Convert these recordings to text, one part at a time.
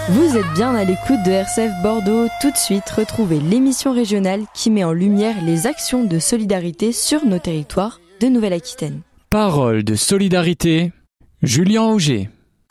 Vous êtes bien à l'écoute de RCF Bordeaux. Tout de suite, retrouvez l'émission régionale qui met en lumière les actions de solidarité sur nos territoires de Nouvelle-Aquitaine. Parole de solidarité, Julien Auger.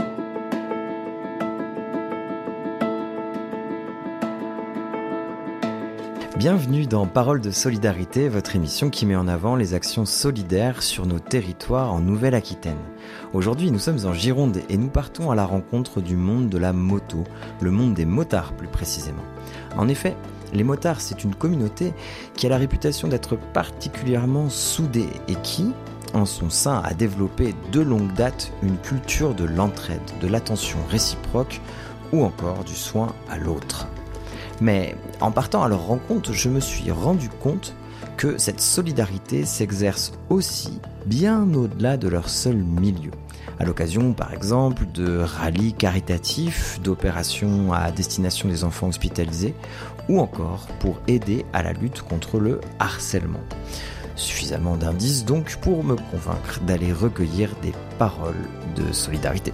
Bienvenue dans Parole de solidarité, votre émission qui met en avant les actions solidaires sur nos territoires en Nouvelle-Aquitaine. Aujourd'hui, nous sommes en Gironde et nous partons à la rencontre du monde de la moto, le monde des motards plus précisément. En effet, les motards, c'est une communauté qui a la réputation d'être particulièrement soudée et qui, en son sein, a développé de longue date une culture de l'entraide, de l'attention réciproque ou encore du soin à l'autre. Mais en partant à leur rencontre, je me suis rendu compte que cette solidarité s'exerce aussi bien au-delà de leur seul milieu. À l'occasion, par exemple, de rallyes caritatifs, d'opérations à destination des enfants hospitalisés, ou encore pour aider à la lutte contre le harcèlement. Suffisamment d'indices donc pour me convaincre d'aller recueillir des paroles de solidarité.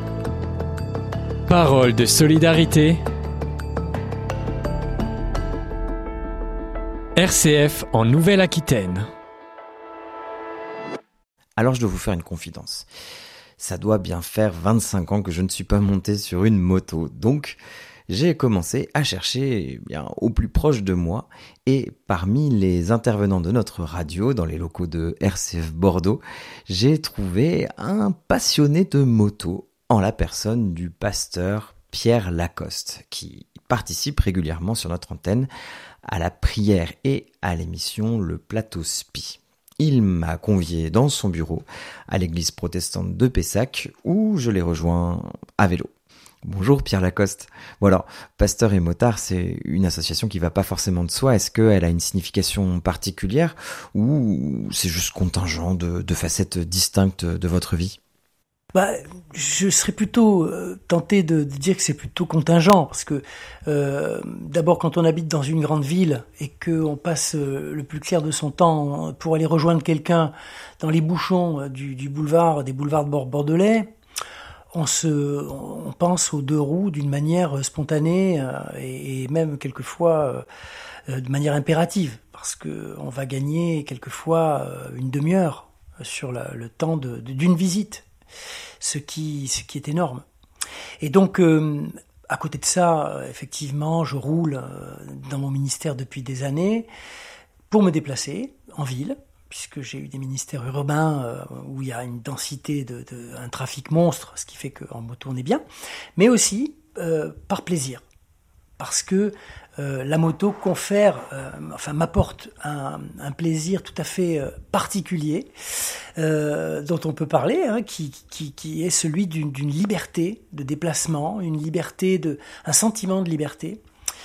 Parole de solidarité. RCF en Nouvelle-Aquitaine. Alors je dois vous faire une confidence. Ça doit bien faire 25 ans que je ne suis pas monté sur une moto. Donc j'ai commencé à chercher au plus proche de moi. Et parmi les intervenants de notre radio, dans les locaux de RCF Bordeaux, j'ai trouvé un passionné de moto en la personne du pasteur Pierre Lacoste, qui participe régulièrement sur notre antenne à la prière et à l'émission Le Plateau Spi. Il m'a convié dans son bureau à l'église protestante de Pessac où je l'ai rejoint à vélo. Bonjour Pierre Lacoste. Bon alors, Pasteur et Motard, c'est une association qui va pas forcément de soi. Est-ce qu'elle a une signification particulière ou c'est juste contingent de facettes distinctes de votre vie ? Je serais plutôt tenté de dire que c'est plutôt contingent, parce que d'abord quand on habite dans une grande ville et qu'on passe le plus clair de son temps pour aller rejoindre quelqu'un dans les bouchons des boulevards bordelais, on pense aux deux roues d'une manière spontanée et même quelquefois de manière impérative, parce que on va gagner quelquefois une demi-heure sur le temps d'une visite. Ce qui est énorme. Et donc, à côté de ça, effectivement, je roule dans mon ministère depuis des années pour me déplacer en ville, puisque j'ai eu des ministères urbains où il y a une densité un trafic monstre, ce qui fait qu'en moto on est bien, mais aussi par plaisir. Parce que la moto m'apporte un plaisir tout à fait particulier dont on peut parler, qui est celui d'une liberté de déplacement, un sentiment de liberté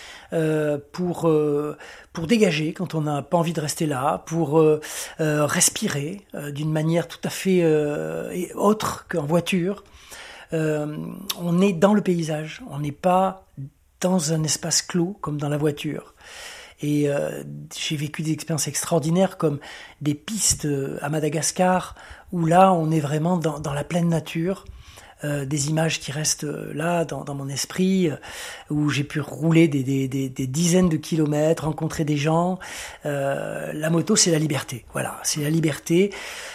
pour dégager quand on n'a pas envie de rester là, pour respirer d'une manière tout à fait autre qu'en voiture. On est dans le paysage, on n'est pas dans un espace clos comme dans la voiture. Et j'ai vécu des expériences extraordinaires comme des pistes à Madagascar où là on est vraiment dans la pleine nature, des images qui restent là dans mon esprit, où j'ai pu rouler des dizaines de kilomètres, rencontrer des gens. La moto, c'est la liberté. Voilà, c'est la liberté.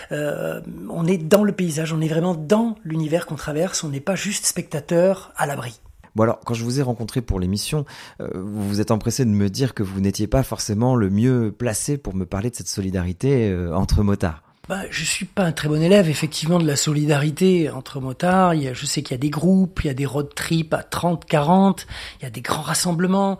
On est dans le paysage, on est vraiment dans l'univers qu'on traverse, on n'est pas juste spectateur à l'abri. Bon alors, quand je vous ai rencontré pour l'émission, vous vous êtes empressé de me dire que vous n'étiez pas forcément le mieux placé pour me parler de cette solidarité entre motards. Je suis pas un très bon élève, effectivement, de la solidarité entre motards. Je sais qu'il y a des groupes, il y a des road trips à 30, 40, il y a des grands rassemblements.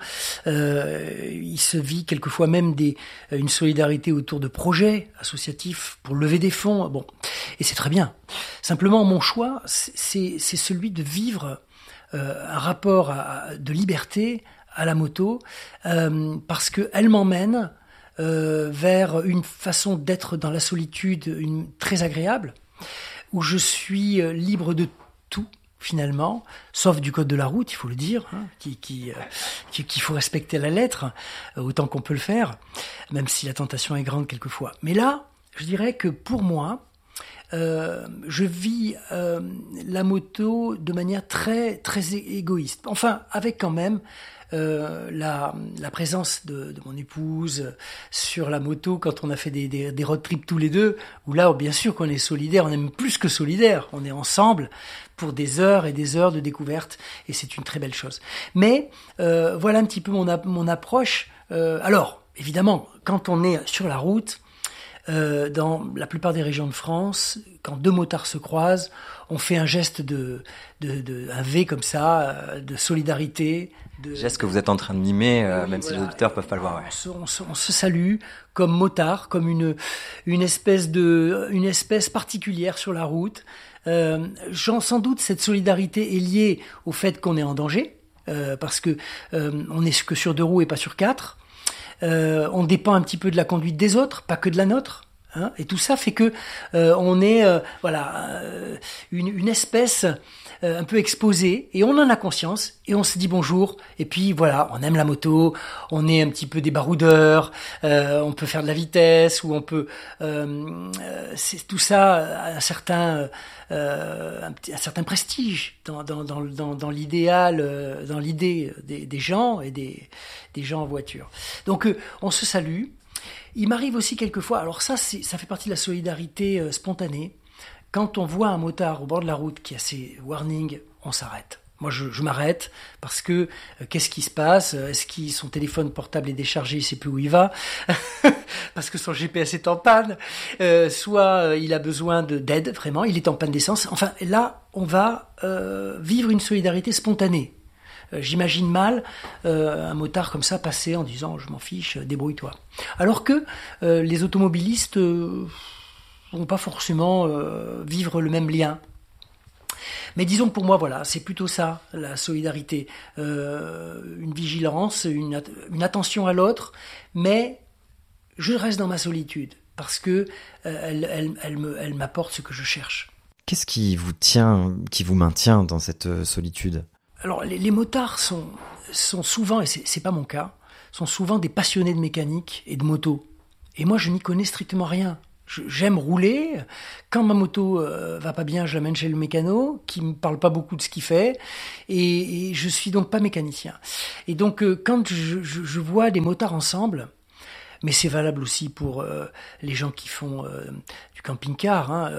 Il se vit quelquefois même une solidarité autour de projets associatifs pour lever des fonds. Bon, et c'est très bien. Simplement, mon choix, c'est celui de vivre un rapport de liberté à la moto, parce qu'elle m'emmène vers une façon d'être dans la solitude très agréable, où je suis libre de tout finalement, sauf du code de la route, il faut le dire, qu'il faut respecter à la lettre, autant qu'on peut le faire, même si la tentation est grande quelquefois. Mais là, je dirais que pour moi, je vis la moto de manière très très égoïste. Enfin, avec quand même la présence de mon épouse sur la moto quand on a fait des road trips tous les deux, où là, bien sûr qu'on est solidaire, on est même plus que solidaire, on est ensemble pour des heures et des heures de découverte, et c'est une très belle chose. Mais voilà un petit peu mon approche. Alors, évidemment, quand on est sur la route, dans la plupart des régions de France, quand deux motards se croisent, on fait un geste un V comme ça, de solidarité. Geste que vous êtes en train de mimer, oui, même si les auditeurs peuvent pas le voir. Ouais. On se salue comme motards, comme une espèce particulière sur la route. Sans doute cette solidarité est liée au fait qu'on est en danger, parce que on n'est que sur 2 roues et pas sur 4. On dépend un petit peu de la conduite des autres, pas que de la nôtre. Hein, et tout ça fait que on est une espèce un peu exposée, et on en a conscience, et on se dit bonjour, et puis voilà, on aime la moto, on est un petit peu des baroudeurs, on peut faire de la vitesse, ou on peut c'est tout ça a un certain prestige dans l'idéal, dans l'idée des gens et des gens en voiture. Donc on se salue. Il m'arrive aussi quelquefois, alors ça fait partie de la solidarité spontanée, quand on voit un motard au bord de la route qui a ses warnings, on s'arrête. Moi, je m'arrête parce que qu'est-ce qui se passe ? Est-ce que son téléphone portable est déchargé, il sait plus où il va ? Parce que son GPS est en panne. Soit il a besoin d'aide, vraiment, il est en panne d'essence. Enfin, là, on va vivre une solidarité spontanée. J'imagine mal un motard comme ça passer en disant « je m'en fiche, débrouille-toi ». Alors que les automobilistes vont pas forcément vivre le même lien. Mais disons que pour moi, voilà, c'est plutôt ça, la solidarité. Une vigilance, une attention à l'autre, mais je reste dans ma solitude, parce que elle m'apporte ce que je cherche. Qu'est-ce qui vous maintient dans cette solitude ? Alors, les motards sont souvent, et c'est pas mon cas, sont souvent des passionnés de mécanique et de moto. Et moi, je n'y connais strictement rien. J'aime rouler. Quand ma moto va pas bien, je l'amène chez le mécano, qui me parle pas beaucoup de ce qu'il fait, et je suis donc pas mécanicien. Et donc, quand je vois des motards ensemble, mais c'est valable aussi pour les gens qui font du camping-car, hein,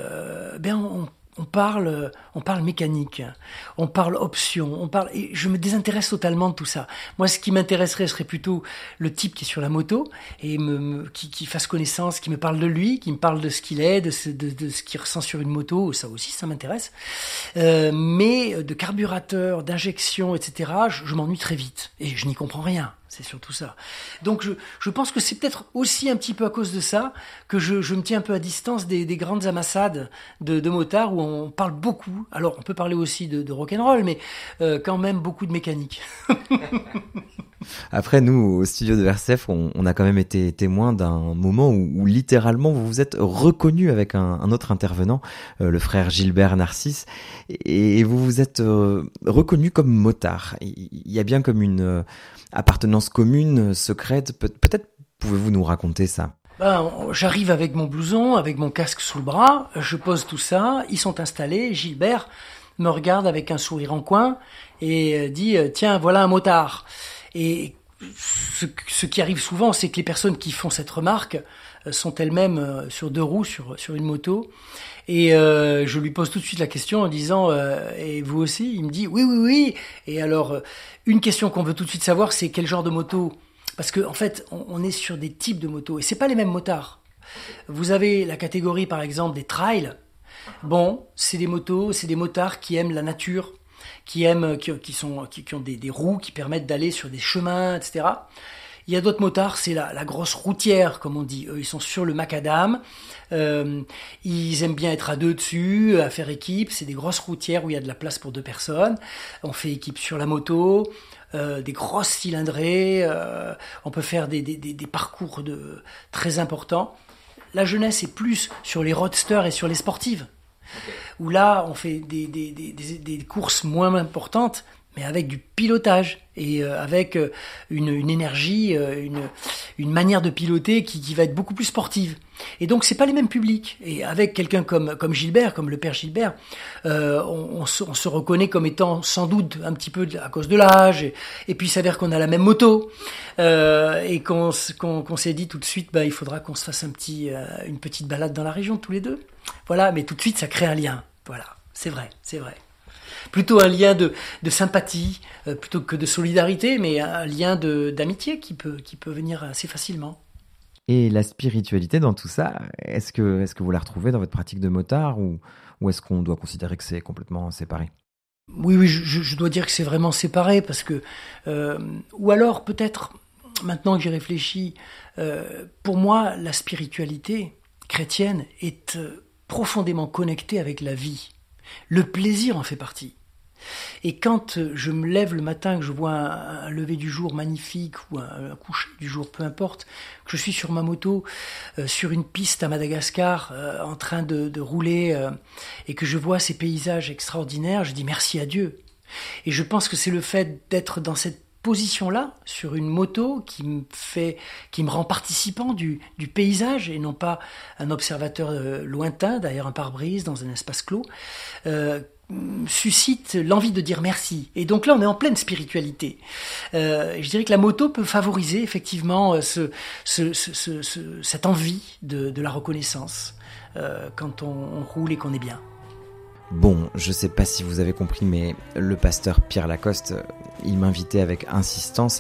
on parle mécanique, on parle option, et je me désintéresse totalement de tout ça. Moi, ce qui m'intéresserait serait plutôt le type qui est sur la moto et qui fasse connaissance, qui me parle de lui, qui me parle de ce qu'il est, de ce qu'il ressent sur une moto. Ça aussi, ça m'intéresse. Mais de carburateur, d'injection, etc., je m'ennuie très vite et je n'y comprends rien. C'est surtout ça. Donc je pense que c'est peut-être aussi un petit peu à cause de ça que je me tiens un peu à distance des grandes amassades de motards où on parle beaucoup. Alors on peut parler aussi de rock'n'roll, mais quand même beaucoup de mécanique. Après, nous, au studio de RCF, on a quand même été témoins d'un moment où littéralement vous vous êtes reconnu avec un autre intervenant, le frère Gilbert Narcisse, et vous vous êtes reconnu comme motard. Il y a bien comme une appartenance commune, secrète. Peut-être pouvez-vous nous raconter ça ? J'arrive avec mon blouson, avec mon casque sous le bras, je pose tout ça, ils sont installés, Gilbert me regarde avec un sourire en coin et dit « Tiens, voilà un motard ». Et ce qui arrive souvent, c'est que les personnes qui font cette remarque sont elles-mêmes sur 2 roues, sur une moto. Et je lui pose tout de suite la question en disant « Et vous aussi ?» Il me dit « Oui. » Et alors, une question qu'on veut tout de suite savoir, c'est quel genre de moto ? Parce que en fait, on est sur des types de motos, et c'est pas les mêmes motards. Vous avez la catégorie, par exemple, des trails. Bon, c'est des motards qui aiment la nature, qui ont des roues qui permettent d'aller sur des chemins, etc. Il y a d'autres motards, c'est la grosse routière, comme on dit. Eux, ils sont sur le macadam. Ils aiment bien être à 2 dessus, à faire équipe. C'est des grosses routières où il y a de la place pour 2 personnes. On fait équipe sur la moto, des grosses cylindrées. On peut faire des parcours très importants. La jeunesse est plus sur les roadsters et sur les sportives. Okay. Où là, on fait des courses moins importantes, mais avec du pilotage et avec une énergie, une manière de piloter qui va être beaucoup plus sportive. Et donc c'est pas les mêmes publics. Et avec quelqu'un comme Gilbert, comme le père Gilbert, on se reconnaît comme étant sans doute un petit peu à cause de l'âge. Et puis il s'avère qu'on a la même moto et qu'on s'est dit tout de suite, il faudra qu'on se fasse une petite balade dans la région tous les deux. Voilà, mais tout de suite ça crée un lien. Voilà, c'est vrai. Plutôt un lien de sympathie plutôt que de solidarité, mais un lien d'amitié qui peut venir assez facilement. Et la spiritualité dans tout ça, est-ce que vous la retrouvez dans votre pratique de motard ou est-ce qu'on doit considérer que c'est complètement séparé ? Oui, je dois dire que c'est vraiment séparé parce que... ou alors peut-être, maintenant que j'y réfléchis, pour moi, la spiritualité chrétienne est profondément connectée avec la vie. Le plaisir en fait partie. Et quand je me lève le matin, que je vois un lever du jour magnifique ou un coucher du jour, peu importe, que je suis sur ma moto, sur une piste à Madagascar, en train de rouler, et que je vois ces paysages extraordinaires, je dis merci à Dieu. Et je pense que c'est le fait d'être dans cette position-là, sur une moto, qui me rend participant du paysage et non pas un observateur lointain, derrière un pare-brise, dans un espace clos, suscite l'envie de dire merci. Et donc là, on est en pleine spiritualité. Je dirais que la moto peut favoriser effectivement cette envie de la reconnaissance quand on roule et qu'on est bien. Bon, je sais pas si vous avez compris, mais le pasteur Pierre Lacoste, il m'invitait avec insistance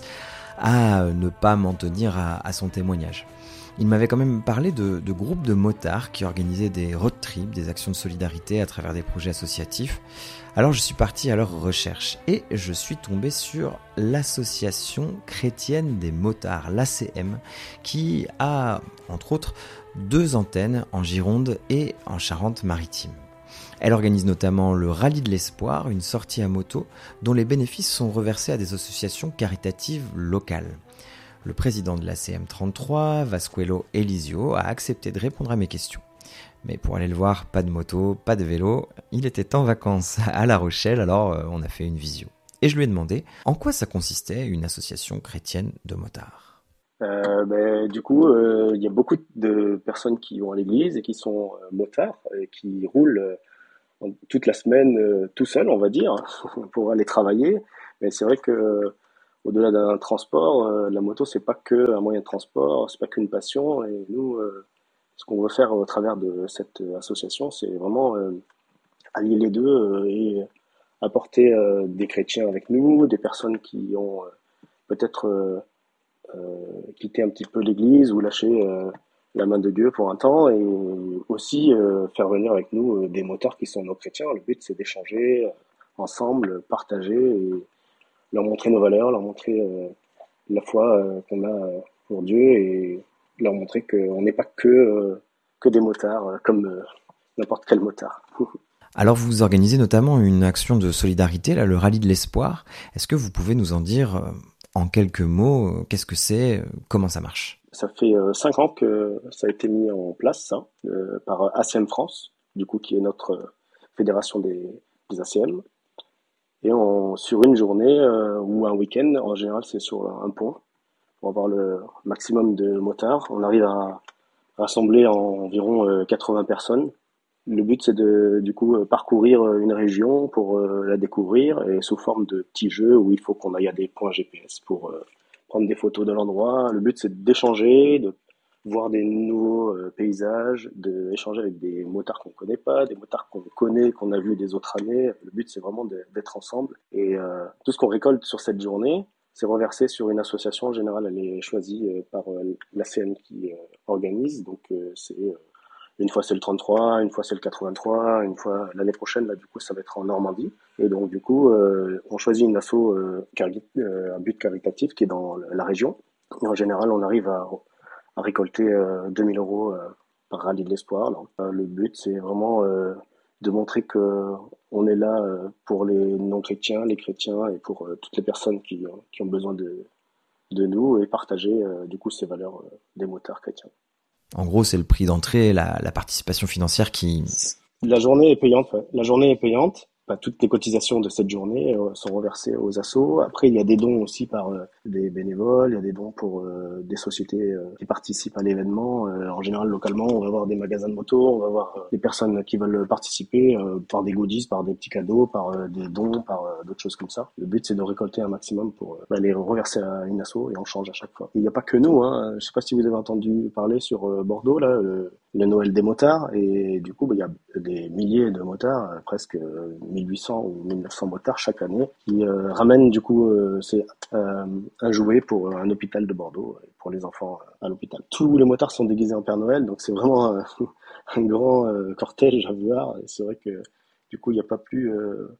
à ne pas m'en tenir à son témoignage. Il m'avait quand même parlé de groupes de motards qui organisaient des road trips, des actions de solidarité à travers des projets associatifs. Alors je suis parti à leur recherche et je suis tombé sur l'Association chrétienne des motards, l'ACM, qui a, entre autres, 2 antennes en Gironde et en Charente-Maritime. Elle organise notamment le Rallye de l'Espoir, une sortie à moto dont les bénéfices sont reversés à des associations caritatives locales. Le président de l'ACM 33, Vasquello Elisio, a accepté de répondre à mes questions. Mais pour aller le voir, pas de moto, pas de vélo, il était en vacances à La Rochelle, alors on a fait une visio. Et je lui ai demandé en quoi ça consistait une association chrétienne de motards. Du coup, il y a beaucoup de personnes qui vont à l'église et qui sont motards et qui roulent toute la semaine tout seul, on va dire, pour aller travailler. Mais c'est vrai que au-delà d'un transport, la moto c'est pas que un moyen de transport, c'est pas qu'une passion. Et nous, ce qu'on veut faire au travers de cette association, c'est vraiment allier les deux et apporter des chrétiens avec nous, des personnes qui ont peut-être quitté un petit peu l'église ou lâché la main de Dieu pour un temps, et aussi faire venir avec nous des motards qui sont nos chrétiens. Le but c'est d'échanger ensemble, partager et leur montrer nos valeurs, leur montrer la foi qu'on a pour Dieu et leur montrer qu'on n'est pas que des motards comme n'importe quel motard. Alors vous organisez notamment une action de solidarité, là, le Rallye de l'Espoir. Est-ce que vous pouvez nous en dire en quelques mots, qu'est-ce que c'est, comment ça marche ? Ça fait 5 ans que ça a été mis en place, ça, par ACM France, du coup, qui est notre fédération des ACM. Et sur une journée ou un week-end, en général, c'est sur un pont, pour avoir le maximum de motards. On arrive à rassembler environ 80 personnes. Le but, c'est du coup parcourir une région pour la découvrir, et sous forme de petits jeux où il faut qu'on aille à des points GPS pour prendre des photos de l'endroit. Le but, c'est d'échanger, de voir des nouveaux paysages, d'échanger avec des motards qu'on connaît pas, des motards qu'on connaît, qu'on a vus des autres années. Le but, c'est vraiment d'être ensemble. Et tout ce qu'on récolte sur cette journée, c'est reversé sur une association. En général, elle est choisie par l'ACM qui organise. Donc, une fois c'est le 33, une fois c'est le 83, une fois l'année prochaine, là du coup ça va être en Normandie. Et donc du coup on choisit une asso à but caritatif qui est dans la région. Et en général on arrive à récolter 2000 € par Rallye de l'Espoir. Donc, le but c'est vraiment de montrer que on est là pour les non-chrétiens, les chrétiens et pour toutes les personnes qui ont besoin de nous, et partager du coup ces valeurs des motards chrétiens. En gros, c'est le prix d'entrée, la participation financière qui... La journée est payante, ouais. La journée est payante. toutes les cotisations de cette journée sont reversées aux assos. Après, il y a des dons aussi par des bénévoles, il y a des dons pour des sociétés qui participent à l'événement. En général, localement, on va avoir des magasins de moto, on va avoir des personnes qui veulent participer par des goodies, par des petits cadeaux, par des dons, par d'autres choses comme ça. Le but, c'est de récolter un maximum pour les reverser à une asso et on change à chaque fois. Il n'y a pas que nous, hein. Je sais pas si vous avez entendu parler sur Bordeaux, là, le Noël des motards, et du coup, il y a des milliers de motards, presque 1800 ou 1900 motards chaque année, qui ramènent du coup un jouet pour un hôpital de Bordeaux, pour les enfants à l'hôpital. Tous les motards sont déguisés en Père Noël, donc c'est vraiment un grand cortège à voir. Et c'est vrai que du coup, il n'y a pas plus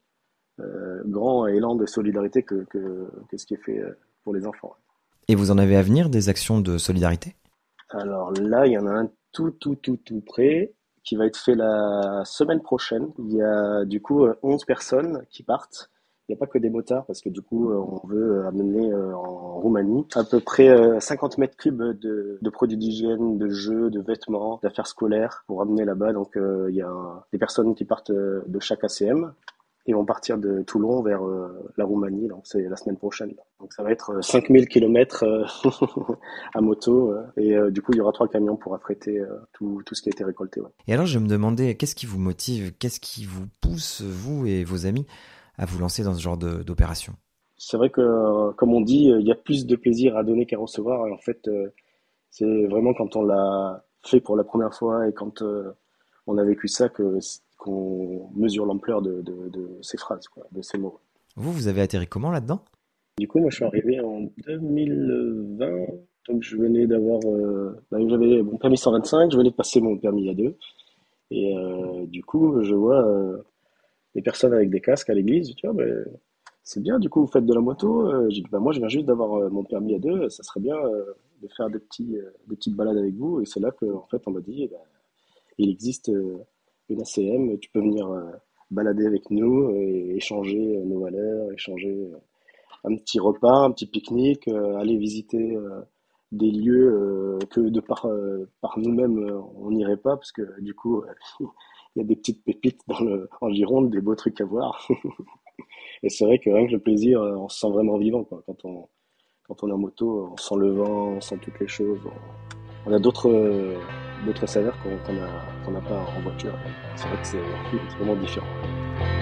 grand élan de solidarité que ce qui est fait pour les enfants. Et vous en avez à venir des actions de solidarité? Alors là, il y en a un tout près qui va être fait la semaine prochaine. Il y a du coup 11 personnes qui partent. Il n'y a pas que des motards parce que du coup on veut amener en Roumanie à peu près 50 mètres cubes de produits d'hygiène, de jeux, de vêtements, d'affaires scolaires pour amener là-bas. Donc il y a des personnes qui partent de chaque ACM. Ils vont partir de Toulon vers la Roumanie, donc c'est la semaine prochaine. Donc ça va être 5000 kilomètres à moto, et du coup il y aura 3 camions pour affréter tout ce qui a été récolté. Ouais. Et alors je me demandais, qu'est-ce qui vous motive, qu'est-ce qui vous pousse, vous et vos amis, à vous lancer dans ce genre d'opération? C'est vrai que, comme on dit, il y a plus de plaisir à donner qu'à recevoir. Et en fait, c'est vraiment quand on l'a fait pour la première fois et quand on a vécu ça qu'on mesure l'ampleur de ces phrases, quoi, de ces mots. Vous avez atterri comment là-dedans? Du coup, moi, je suis arrivé en 2020, donc je venais d'avoir, j'avais mon permis 125, je venais de passer mon permis A2, et du coup, je vois des personnes avec des casques à l'église, je dis, ah, c'est bien, du coup, vous faites de la moto. J'ai dit, moi, je viens juste d'avoir mon permis A2, ça serait bien de faire des petites balades avec vous, et c'est là qu'en fait, on m'a dit, il existe une ACM, tu peux venir balader avec nous et échanger nos valeurs, échanger un petit repas, un petit pique-nique, aller visiter des lieux que par nous-mêmes on n'irait pas parce que du coup il y a des petites pépites en Gironde, des beaux trucs à voir. Et c'est vrai que rien que le plaisir, on se sent vraiment vivant quoi. Quand on est en moto, on sent le vent, on sent toutes les choses. On a d'autres saveurs qu'on n'a pas en voiture. C'est vrai que c'est vraiment différent.